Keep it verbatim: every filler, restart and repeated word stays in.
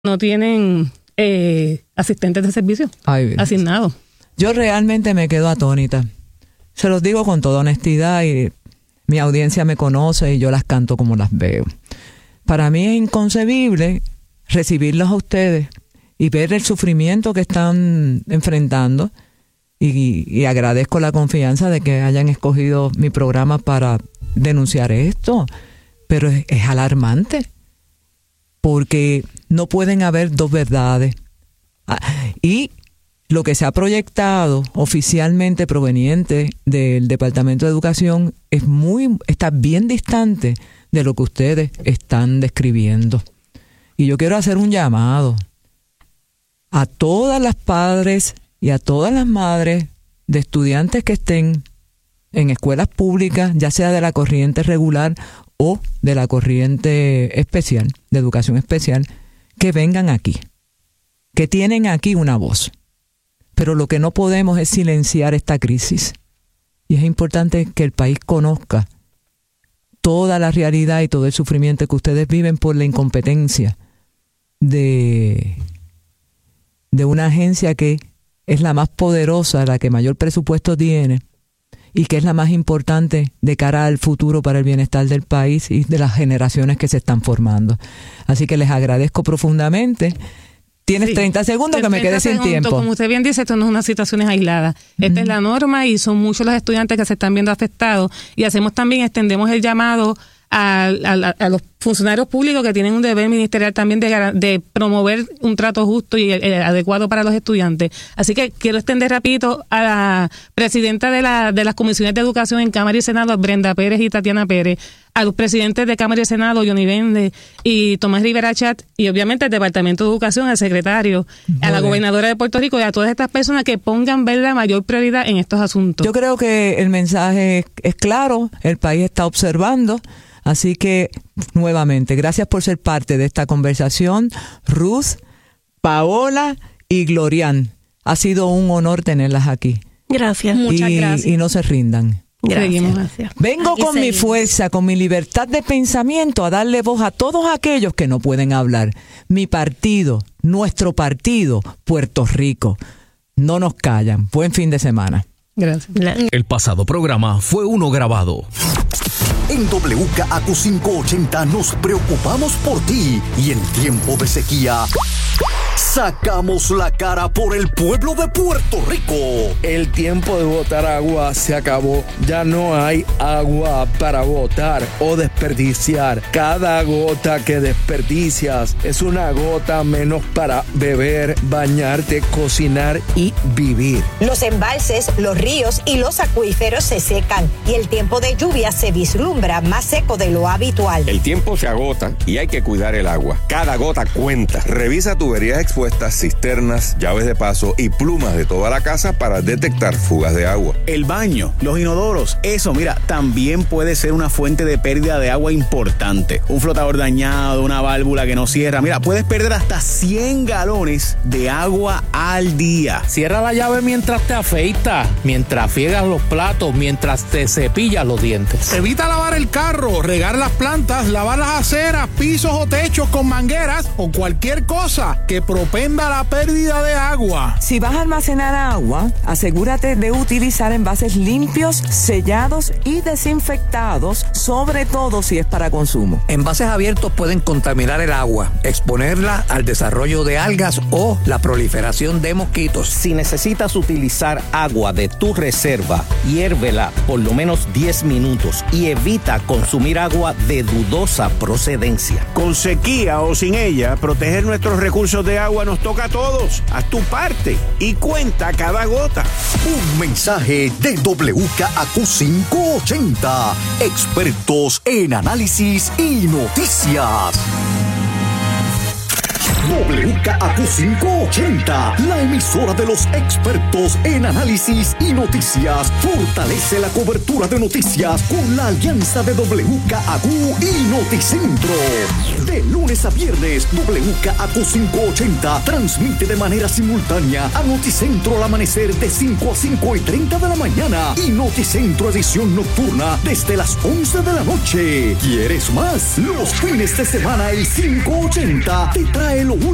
no tienen eh, asistentes de servicio Ay, asignados. Yo realmente me quedo atónita. Se los digo con toda honestidad y mi audiencia me conoce y yo las canto como las veo. Para mí es inconcebible recibirlos a ustedes y ver el sufrimiento que están enfrentando y, y agradezco la confianza de que hayan escogido mi programa para denunciar esto, pero es, es alarmante porque no pueden haber dos verdades. Ah, y lo que se ha proyectado oficialmente proveniente del Departamento de Educación es muy, está bien distante de lo que ustedes están describiendo. Y yo quiero hacer un llamado a todas las padres y a todas las madres de estudiantes que estén en escuelas públicas, ya sea de la corriente regular o de la corriente especial, de educación especial, que vengan aquí, que tienen aquí una voz. Pero lo que no podemos es silenciar esta crisis. Y es importante que el país conozca toda la realidad y todo el sufrimiento que ustedes viven por la incompetencia de, de una agencia que es la más poderosa, la que mayor presupuesto tiene y que es la más importante de cara al futuro para el bienestar del país y de las generaciones que se están formando. Así que les agradezco profundamente. Tienes sí, treinta segundos que me quedé sin segundos, tiempo. Como usted bien dice, esto no es una situación aislada. Uh-huh. Esta es la norma y son muchos los estudiantes que se están viendo afectados. Y hacemos también, extendemos el llamado a, a, a los funcionarios públicos que tienen un deber ministerial también de, de promover un trato justo y eh, adecuado para los estudiantes. Así que quiero extender rapidito a la presidenta de, la, de las comisiones de educación en Cámara y Senado, Brenda Pérez y Tatiana Pérez, a los presidentes de Cámara y Senado, Johnny Vende y Tomás Rivera Chat, y obviamente al Departamento de Educación, al secretario, Muy a la bien. gobernadora de Puerto Rico y a todas estas personas que pongan ver la mayor prioridad en estos asuntos. Yo creo que el mensaje es, es claro, el país está observando. Así que, nuevamente, gracias por ser parte de esta conversación. Ruth, Paola y Glorian. Ha sido un honor tenerlas aquí. Gracias. Y, Muchas gracias. Y no se rindan. Gracias. gracias. Vengo aquí con seguimos. mi fuerza, con mi libertad de pensamiento, a darle voz a todos aquellos que no pueden hablar. Mi partido, nuestro partido, Puerto Rico. No nos callan. Buen fin de semana. Gracias. El pasado programa fue uno grabado. En W K A Q quinientos ochenta nos preocupamos por ti y en tiempo de sequía sacamos la cara por el pueblo de Puerto Rico. El tiempo de botar agua se acabó. Ya no hay agua para botar o desperdiciar. Cada gota que desperdicias es una gota menos para beber, bañarte, cocinar y vivir. Los embalses, los ríos y los acuíferos se secan y el tiempo de lluvia se vislumbra más seco de lo habitual. El tiempo se agota y hay que cuidar el agua. Cada gota cuenta. Revisa tuberías expuestas, cisternas, llaves de paso y plumas de toda la casa para detectar fugas de agua. El baño, los inodoros, eso, mira, también puede ser una fuente de pérdida de agua importante. Un flotador dañado, una válvula que no cierra. Mira, puedes perder hasta cien galones de agua al día. Cierra la llave mientras te afeitas, mientras friegas los platos, mientras te cepillas los dientes. Evita lavar el carro, regar las plantas, lavar las aceras, pisos o techos con mangueras o cualquier cosa que propenda la pérdida de agua. Si vas a almacenar agua, asegúrate de utilizar envases limpios, sellados y desinfectados, sobre todo si es para consumo. Envases abiertos pueden contaminar el agua, exponerla al desarrollo de algas o la proliferación de mosquitos. Si necesitas utilizar agua de tu reserva, hiérvela por lo menos diez minutos y evita consumir agua de dudosa procedencia. Con sequía o sin ella, proteger nuestros recursos de agua nos toca a todos. Haz tu parte y cuenta cada gota. Un mensaje de W K A Q quinientos ochenta. Expertos en análisis y noticias. W K A Q quinientos ochenta, la emisora de los expertos en análisis y noticias, fortalece la cobertura de noticias con la alianza de W K A Q y Noticentro. De lunes a viernes, W K A Q quinientos ochenta transmite de manera simultánea a Noticentro al amanecer de cinco a cinco y treinta de la mañana y Noticentro edición nocturna desde las once de la noche. ¿Quieres más? Los fines de semana el quinientos ochenta te trae lo